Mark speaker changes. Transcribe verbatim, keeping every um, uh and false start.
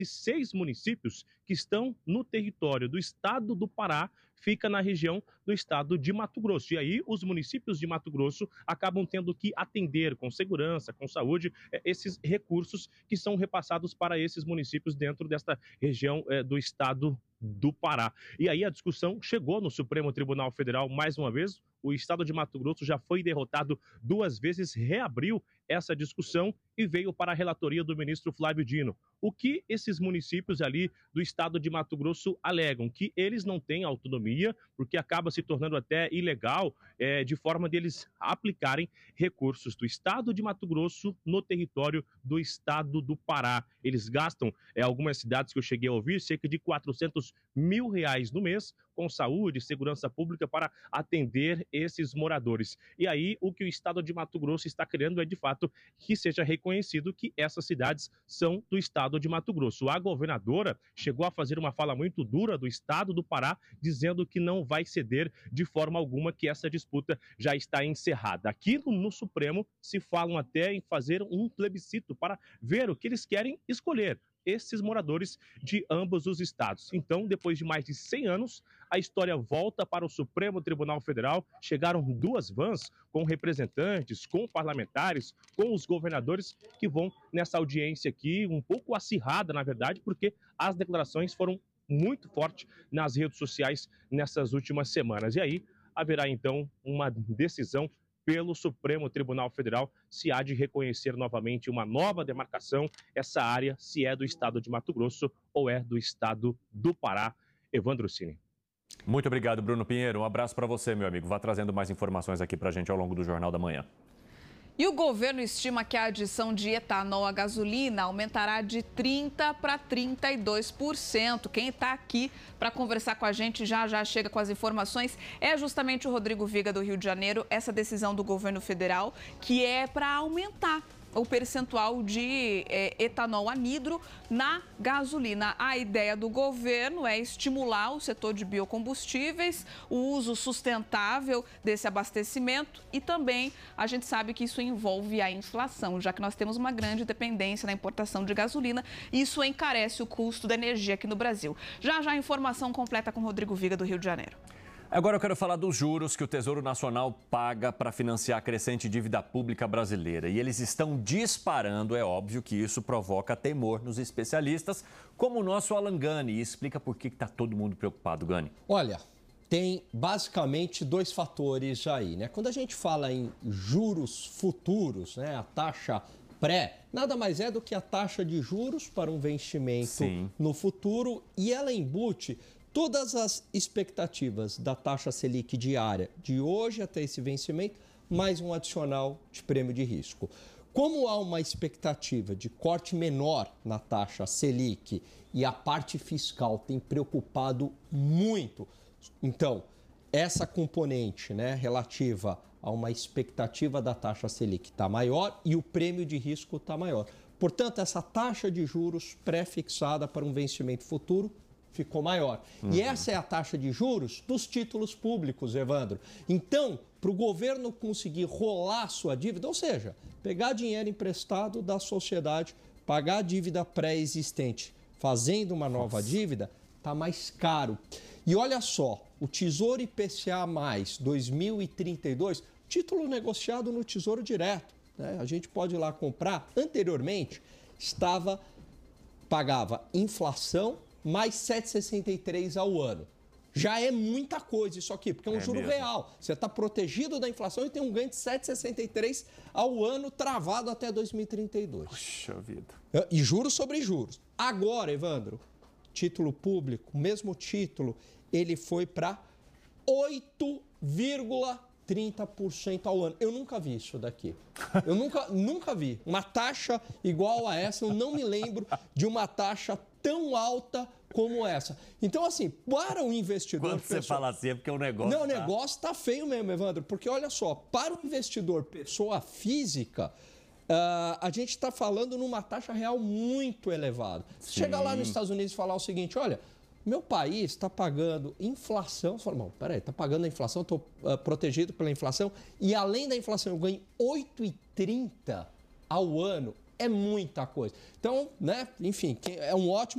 Speaker 1: seis municípios que estão no território do estado do Pará, fica na região do estado de Mato Grosso. E aí os municípios de Mato Grosso acabam tendo que atender com segurança, com saúde, esses recursos que são repassados para esses municípios dentro desta região é, do estado do Pará. E aí a discussão chegou no Supremo Tribunal Federal mais uma vez. O estado de Mato Grosso já foi derrotado duas vezes, reabriu essa discussão e veio para a relatoria do ministro Flávio Dino. O que esses municípios ali do estado de Mato Grosso alegam? Que eles não têm autonomia, porque acaba se tornando até ilegal, é, de forma deles aplicarem recursos do estado de Mato Grosso no território do estado do Pará. Eles gastam, é, algumas cidades que eu cheguei a ouvir, cerca de quatrocentos mil reais no mês, com saúde e segurança pública para atender esses moradores. E aí, o que o estado de Mato Grosso está querendo é, de fato, que seja reconhecido que essas cidades são do estado de Mato Grosso. A governadora chegou a fazer uma fala muito dura do estado do Pará, dizendo que não vai ceder de forma alguma, que essa disputa já está encerrada. Aqui no, no Supremo se falam até em fazer um plebiscito para ver o que eles querem escolher, esses moradores de ambos os estados. Então, depois de mais de cem anos, a história volta para o Supremo Tribunal Federal. Chegaram duas vans com representantes, com parlamentares, com os governadores que vão nessa audiência aqui, um pouco acirrada, na verdade, porque as declarações foram muito fortes nas redes sociais nessas últimas semanas. E aí haverá, então, uma decisão pelo Supremo Tribunal Federal se há de reconhecer novamente uma nova demarcação, essa área, se é do estado de Mato Grosso ou é do estado do Pará. Evandro Cini.
Speaker 2: Muito obrigado, Bruno Pinheiro. Um abraço para você, meu amigo. Vá trazendo mais informações aqui para a gente ao longo do Jornal da Manhã.
Speaker 3: E o governo estima que a adição de etanol à gasolina aumentará de trinta por cento para trinta e dois por cento. Quem está aqui para conversar com a gente já já chega com as informações é justamente o Rodrigo Viga, do Rio de Janeiro. Essa decisão do governo federal que é para aumentar o percentual de é, etanol anidro na gasolina. A ideia do governo é estimular o setor de biocombustíveis, o uso sustentável desse abastecimento e também a gente sabe que isso envolve a inflação, já que nós temos uma grande dependência na importação de gasolina e isso encarece o custo da energia aqui no Brasil. Já já a informação completa com o Rodrigo Viga, do Rio de Janeiro.
Speaker 2: Agora eu quero falar dos juros que o Tesouro Nacional paga para financiar a crescente dívida pública brasileira. E eles estão disparando, é óbvio que isso provoca temor nos especialistas, como o nosso Alan Gani. E explica por que está todo mundo preocupado, Gani.
Speaker 4: Olha, tem basicamente dois fatores aí, né? Quando a gente fala em juros futuros, né, a taxa pré, nada mais é do que a taxa de juros para um vencimento Sim. no futuro e ela embute todas as expectativas da taxa Selic diária de hoje até esse vencimento, mais um adicional de prêmio de risco. Como há uma expectativa de corte menor na taxa Selic e a parte fiscal tem preocupado muito, então essa componente, né, relativa a uma expectativa da taxa Selic está maior e o prêmio de risco está maior. Portanto, essa taxa de juros pré-fixada para um vencimento futuro ficou maior. Uhum. E essa é a taxa de juros dos títulos públicos, Evandro. Então, para o governo conseguir rolar sua dívida, ou seja, pegar dinheiro emprestado da sociedade, pagar a dívida pré-existente, fazendo uma nova Nossa. dívida, está mais caro. E olha só, o Tesouro I P C A mais dois mil e trinta e dois, título negociado no Tesouro Direto, né? A gente pode ir lá comprar. Anteriormente, estava, pagava inflação mais sete vírgula sessenta e três ao ano. Já é muita coisa isso aqui, porque é um é juro mesmo. real. Você está protegido da inflação e tem um ganho de sete vírgula sessenta e três ao ano, travado até dois mil e trinta e dois.
Speaker 2: Puxa vida.
Speaker 4: E juros sobre juros. Agora, Evandro, título público, o mesmo título, ele foi para oito vírgula trinta por cento ao ano. Eu nunca vi isso daqui. Eu nunca, nunca vi. Uma taxa igual a essa, eu não me lembro de uma taxa tão alta como essa. Então, assim, para o investidor...
Speaker 2: Quando você pessoa... fala assim é porque o negócio...
Speaker 4: Não, o tá... negócio tá feio mesmo, Evandro, porque olha só, para o investidor pessoa física, uh, a gente está falando numa taxa real muito elevada. Você chega lá nos Estados Unidos e falar o seguinte, olha, meu país está pagando inflação, você fala, bom, peraí, está pagando a inflação, estou uh, protegido pela inflação, e além da inflação eu ganho oito vírgula trinta ao ano. é muita coisa. Então, né, enfim, é um ótimo